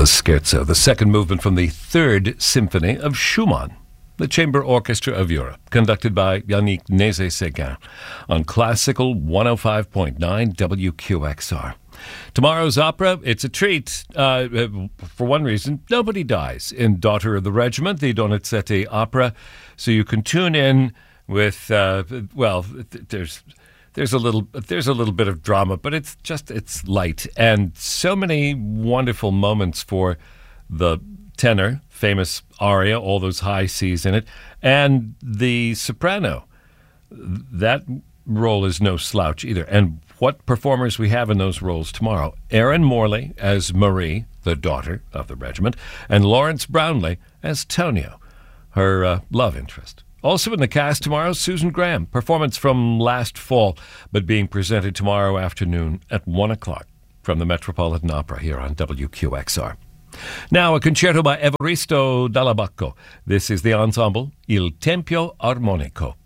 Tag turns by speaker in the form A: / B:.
A: the Scherzo, the second movement from the Third Symphony of Schumann, the Chamber Orchestra of Europe, conducted by Yannick Nézet-Séguin on Classical 105.9 WQXR. Tomorrow's opera, it's a treat. For one reason, nobody dies in Daughter of the Regiment, the Donizetti opera. So you can tune in with, there's a little bit of drama, but it's light. And so many wonderful moments for the tenor, famous aria, all those high C's in it, and the soprano. That role is no slouch either. And what performers we have in those roles tomorrow. Erin Morley as Marie, the daughter of the regiment, and Lawrence Brownlee as Tonio, her love interest. Also in the cast tomorrow, Susan Graham, performance from last fall, but being presented tomorrow afternoon at 1 o'clock from the Metropolitan Opera here on WQXR. Now, a concerto by Evaristo Dall'Abbacco. This is the ensemble Il Tempio Armonico.